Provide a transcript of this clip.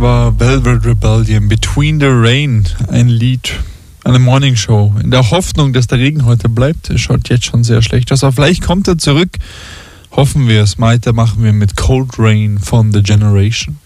war Velvet Rebellion, Between the Rain, ein Lied, eine Morning Show. In der Hoffnung, dass der Regen heute bleibt, es schaut jetzt schon sehr schlecht aus. Aber vielleicht kommt er zurück. Hoffen wir es. Weiter machen wir mit Cold Rain von The Generation.